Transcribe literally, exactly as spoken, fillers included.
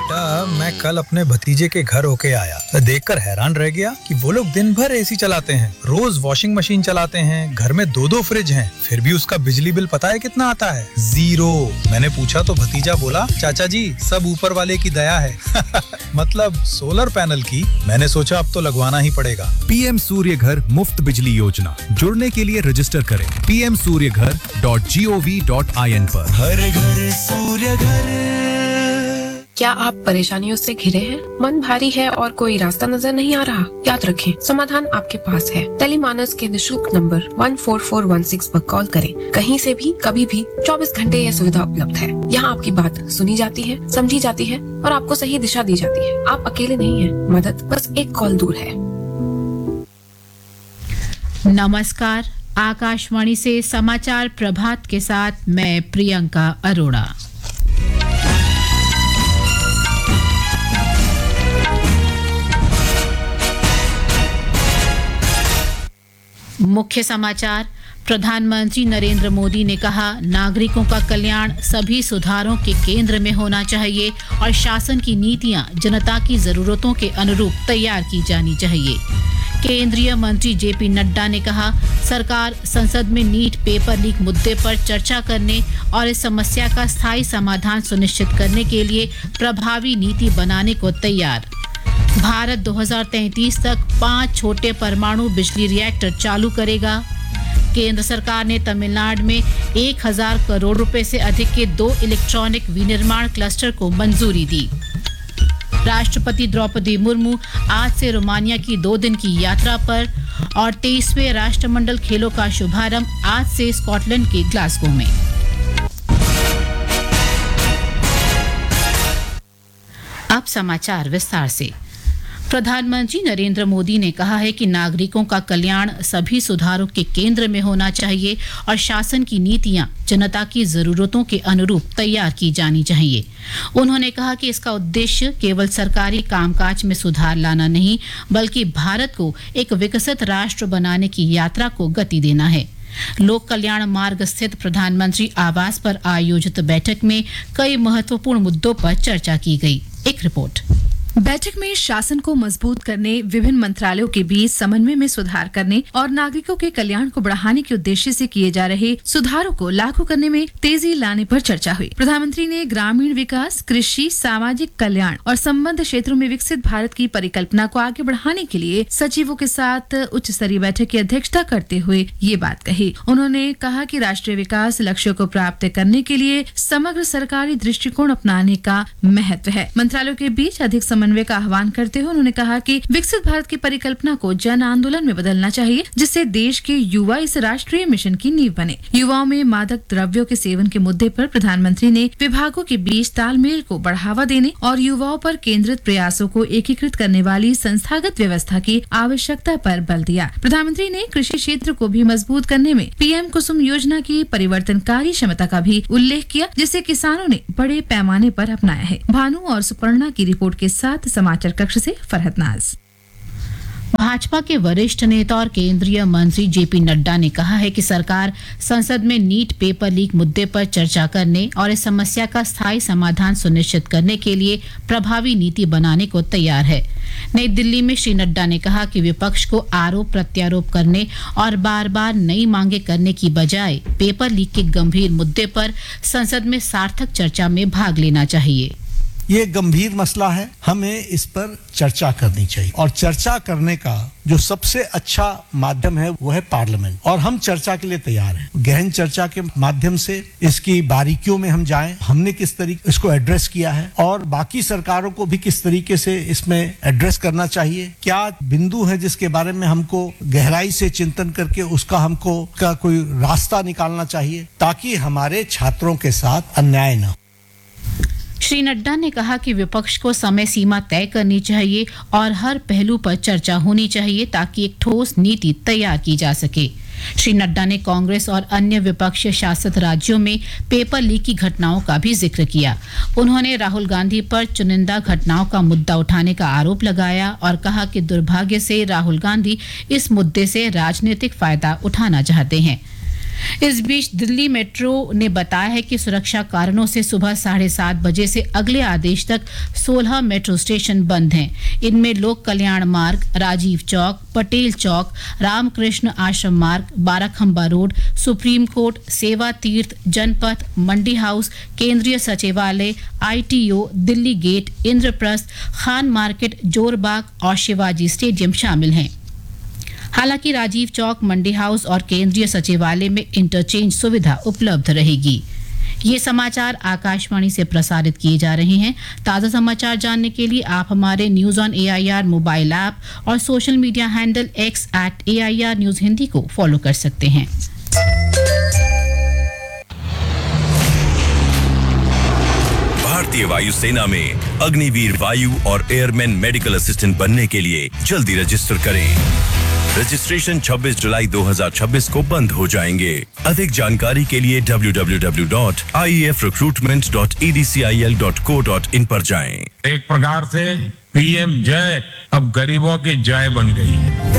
बेटा, मैं कल अपने भतीजे के घर होके आया। मैं देखकर हैरान रह गया कि वो लोग दिन भर एसी चलाते हैं, रोज वॉशिंग मशीन चलाते हैं, घर में दो दो फ्रिज हैं, फिर भी उसका बिजली बिल पता है कितना आता है? जीरो। मैंने पूछा तो भतीजा बोला, चाचा जी सब ऊपर वाले की दया है। मतलब सोलर पैनल की। मैंने सोचा अब तो लगवाना ही पड़ेगा। पीएम सूर्य घर मुफ्त बिजली योजना, जुड़ने के लिए रजिस्टर करें पी एम सूर्य घर dot G O V dot I N पर। हर घर सूर्य घर। क्या आप परेशानियों से घिरे हैं? मन भारी है और कोई रास्ता नजर नहीं आ रहा? याद रखें, समाधान आपके पास है। टेलीमानस के निशुल्क number one four four one six पर कॉल करें। कहीं से भी, कभी भी, चौबीस घंटे यह सुविधा उपलब्ध है। यहाँ आपकी बात सुनी जाती है, समझी जाती है और आपको सही दिशा दी जाती है। आप अकेले नहीं हैं, मदद बस एक कॉल दूर है। नमस्कार, आकाशवाणी से समाचार प्रभात के साथ मैं प्रियंका अरोड़ा। मुख्य समाचार। प्रधानमंत्री नरेंद्र मोदी ने कहा, नागरिकों का कल्याण सभी सुधारों के केंद्र में होना चाहिए और शासन की नीतियां जनता की जरूरतों के अनुरूप तैयार की जानी चाहिए। केंद्रीय मंत्री जेपी नड्डा ने कहा, सरकार संसद में नीट पेपर लीक मुद्दे पर चर्चा करने और इस समस्या का स्थायी समाधान सुनिश्चित करने के लिए प्रभावी नीति बनाने को तैयार। भारत दो हज़ार तैंतीस तक पांच छोटे परमाणु बिजली रिएक्टर चालू करेगा। केंद्र सरकार ने तमिलनाडु में एक हज़ार करोड़ रुपए से अधिक के दो इलेक्ट्रॉनिक विनिर्माण क्लस्टर को मंजूरी दी। राष्ट्रपति द्रौपदी मुर्मू आज से रोमानिया की दो दिन की यात्रा पर और तेईसवें राष्ट्रमंडल खेलों का शुभारंभ आज से स्कॉटलैंड के ग्लासगो में। अब समाचार विस्तार से। प्रधानमंत्री नरेंद्र मोदी ने कहा है कि नागरिकों का कल्याण सभी सुधारों के केंद्र में होना चाहिए और शासन की नीतियां जनता की जरूरतों के अनुरूप तैयार की जानी चाहिए। उन्होंने कहा कि इसका उद्देश्य केवल सरकारी कामकाज में सुधार लाना नहीं, बल्कि भारत को एक विकसित राष्ट्र बनाने की यात्रा को गति देना है। लोक कल्याण मार्ग स्थित प्रधानमंत्री आवास पर आयोजित बैठक में कई महत्वपूर्ण मुद्दों पर चर्चा की गई। एक रिपोर्ट। बैठक में शासन को मजबूत करने, विभिन्न मंत्रालयों के बीच समन्वय में सुधार करने और नागरिकों के कल्याण को बढ़ाने के उद्देश्य से किए जा रहे सुधारों को लागू करने में तेजी लाने पर चर्चा हुई। प्रधानमंत्री ने ग्रामीण विकास, कृषि, सामाजिक कल्याण और संबद्ध क्षेत्रों में विकसित भारत की परिकल्पना को आगे बढ़ाने के लिए सचिवों के साथ उच्च स्तरीय बैठक की अध्यक्षता करते हुए ये बात कही। उन्होंने कहा कि राष्ट्रीय विकास लक्ष्यों को प्राप्त करने के लिए समग्र सरकारी दृष्टिकोण अपनाने का महत्व है। मंत्रालयों के बीच अधिक समन्वय का आह्वान करते हुए उन्होंने कहा कि विकसित भारत की परिकल्पना को जन आंदोलन में बदलना चाहिए, जिससे देश के युवा इस राष्ट्रीय मिशन की नींव बने। युवाओं में मादक द्रव्यों के सेवन के मुद्दे पर प्रधानमंत्री ने विभागों के बीच तालमेल को बढ़ावा देने और युवाओं पर केंद्रित प्रयासों को एकीकृत करने वाली संस्थागत व्यवस्था की आवश्यकता पर बल दिया। प्रधानमंत्री ने कृषि क्षेत्र को भी मजबूत करने में पीएम कुसुम योजना की परिवर्तनकारी क्षमता का भी उल्लेख किया, जिसे किसानों ने बड़े पैमाने पर अपनाया है। भानु और सुपर्णा की रिपोर्ट के साथ समाचार कक्ष से फरहत नाज। भाजपा के वरिष्ठ नेता और केंद्रीय मंत्री जेपी नड्डा ने कहा है कि सरकार संसद में नीट पेपर लीक मुद्दे पर चर्चा करने और इस समस्या का स्थायी समाधान सुनिश्चित करने के लिए प्रभावी नीति बनाने को तैयार है। नई दिल्ली में श्री नड्डा ने कहा कि विपक्ष को आरोप प्रत्यारोप करने और बार बार नई मांगे करने की बजाय पेपर लीक के गंभीर मुद्दे पर संसद में सार्थक चर्चा में भाग लेना चाहिए। ये गंभीर मसला है, हमें इस पर चर्चा करनी चाहिए और चर्चा करने का जो सबसे अच्छा माध्यम है वो है पार्लियामेंट, और हम चर्चा के लिए तैयार हैं। गहन चर्चा के माध्यम से इसकी बारीकियों में हम जाएं, हमने किस तरीके इसको एड्रेस किया है और बाकी सरकारों को भी किस तरीके से इसमें एड्रेस करना चाहिए, क्या बिंदु है जिसके बारे में हमको गहराई से चिंतन करके उसका हमको का कोई रास्ता निकालना चाहिए ताकि हमारे छात्रों के साथ अन्याय न। श्री नड्डा ने कहा कि विपक्ष को समय सीमा तय करनी चाहिए और हर पहलू पर चर्चा होनी चाहिए ताकि एक ठोस नीति तैयार की जा सके। श्री नड्डा ने कांग्रेस और अन्य विपक्षी शासित राज्यों में पेपर लीक की घटनाओं का भी जिक्र किया। उन्होंने राहुल गांधी पर चुनिंदा घटनाओं का मुद्दा उठाने का आरोप लगाया और कहा कि दुर्भाग्य से राहुल गांधी इस मुद्दे से राजनीतिक फायदा उठाना चाहते हैं। इस बीच दिल्ली मेट्रो ने बताया है कि सुरक्षा कारणों से सुबह साढ़े सात बजे से अगले आदेश तक सोलह मेट्रो स्टेशन बंद हैं। इनमें लोक कल्याण मार्ग, राजीव चौक, पटेल चौक, रामकृष्ण आश्रम मार्ग, बाराखंबा रोड, सुप्रीम कोर्ट, सेवा तीर्थ, जनपथ, मंडी हाउस, केंद्रीय सचिवालय, ITO, Delhi gate, Indraprastha, Khan market, Jorbagh और शिवाजी स्टेडियम शामिल हैं। हालांकि राजीव चौक, मंडी हाउस और केंद्रीय सचिवालय में इंटरचेंज सुविधा उपलब्ध रहेगी। ये समाचार आकाशवाणी से प्रसारित किए जा रहे हैं। ताज़ा समाचार जानने के लिए आप हमारे news on AIR mobile app और social media handle x eight AIR news Hindi को फॉलो कर सकते हैं। भारतीय वायुसेना में अग्निवीर वायु और एयरमैन मेडिकल असिस्टेंट बनने के लिए जल्दी रजिस्टर करें। रजिस्ट्रेशन छब्बीस जुलाई दो हज़ार छब्बीस को बंद हो जाएंगे। अधिक जानकारी के लिए W W W dot I A F recruitment dot E D C I L dot co dot in पर जाएं। एक प्रकार से पीएम जय अब गरीबों की जय बन गई है।